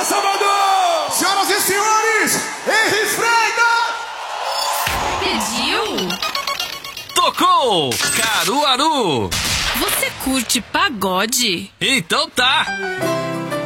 Força, Salvador! Senhoras e senhores, Henry Freitas! Pediu? Tocou! Caruaru! Você curte pagode? Então tá!